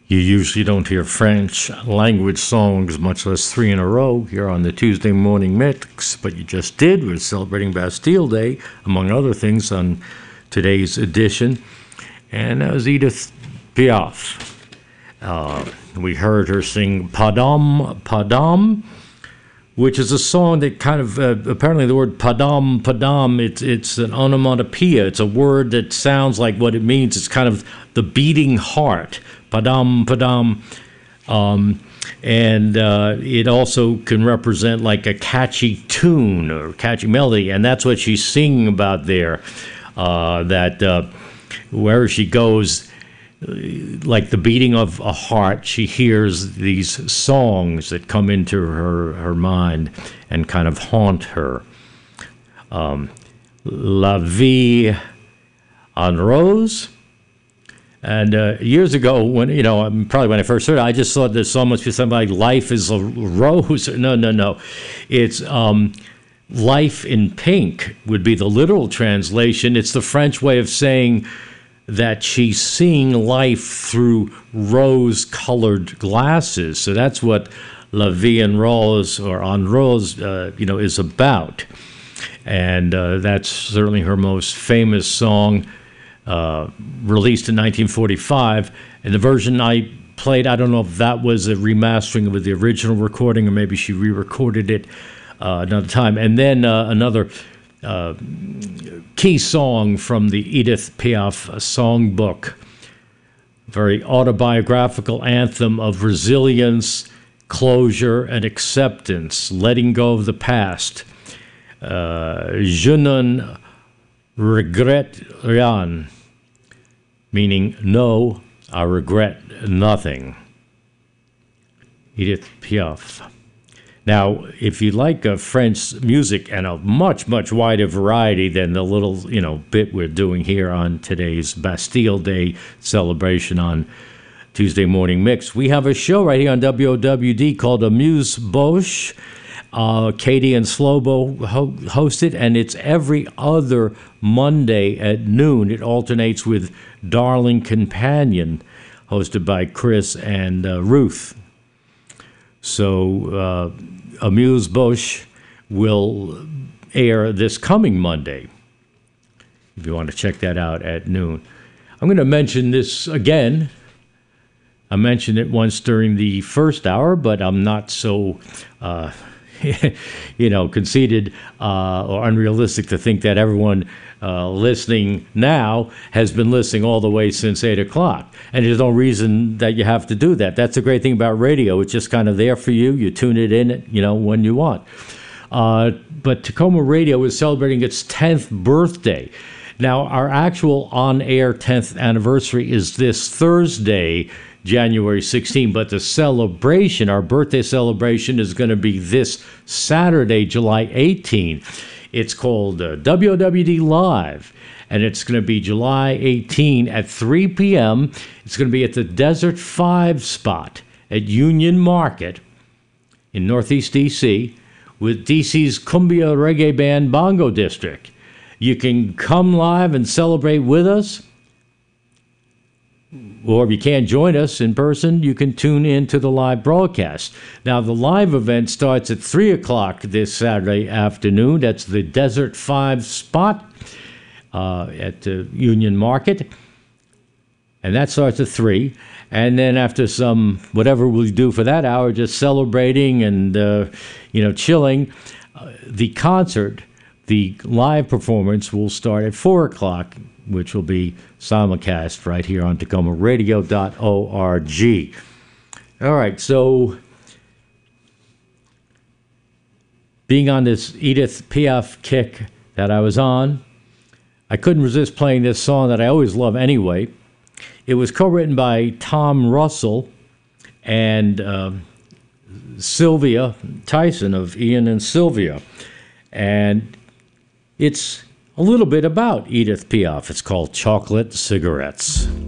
You usually don't hear French language songs, much less three in a row, here on the Tuesday Morning Mix, but you just did. We're celebrating Bastille Day, among other things, on today's edition. And that was Edith Piaf. We heard her sing Padam Padam, which is a song that kind of, apparently the word Padam Padam, it's an onomatopoeia. It's a word that sounds like what it means. It's kind of the beating heart. Padam Padam. And it also can represent like a catchy tune or catchy melody. And that's what she's singing about there. That wherever she goes, like the beating of a heart, she hears these songs that come into her mind and kind of haunt her. La Vie en Rose. And years ago, when probably when I first heard it, I just thought this song must be something like "Life is a Rose." No. It's "Life in Pink" would be the literal translation. It's the French way of saying that she's seeing life through rose-colored glasses. So that's what La Vie en Rose or En Rose, is about. And that's certainly her most famous song. Released in 1945, and the version I played, I don't know if that was a remastering of the original recording, or maybe she re-recorded it another time. And then another key song from the Edith Piaf songbook, very autobiographical anthem of resilience, closure, and acceptance, letting go of the past. Je ne regrette rien, meaning no, I regret nothing. Edith Piaf. Now, if you like French music and a much, much wider variety than the little, bit we're doing here on today's Bastille Day celebration on Tuesday Morning Mix, we have a show right here on WOWD called Amuse-Bouche. Katie and Slobo host it, and it's every other Monday at noon. It alternates with Darling Companion, hosted by Chris and Ruth. So Amuse-Bouche will air this coming Monday, if you want to check that out at noon. I'm going to mention this again. I mentioned it once during the first hour, but I'm not so conceited or unrealistic to think that everyone listening now has been listening all the way since 8 o'clock. And there's no reason that you have to do that. That's the great thing about radio. It's just kind of there for you. You tune it in, when you want. But Tacoma Radio is celebrating its 10th birthday. Now, our actual on-air 10th anniversary is this Thursday, January 16, but the celebration, our birthday celebration, is going to be this Saturday, July 18. It's called WOWD Live, and it's going to be July 18 at 3 p.m. It's going to be at the Desert 5 spot at Union Market in Northeast D.C. with D.C.'s Cumbia Reggae Band Bongo District. You can come live and celebrate with us. Or if you can't join us in person, you can tune in to the live broadcast. Now, the live event starts at 3 o'clock this Saturday afternoon. That's the Desert 5 spot at Union Market. And that starts at 3. And then after some, whatever we do for that hour, just celebrating and, chilling, the concert, the live performance will start at 4 o'clock, which will be simulcast right here on TacomaRadio.org. All right, so being on this Edith Piaf kick that I was on, I couldn't resist playing this song that I always love anyway. It was co-written by Tom Russell and Sylvia Tyson of Ian and Sylvia. And it's a little bit about Edith Piaf. It's called Chocolate Cigarettes.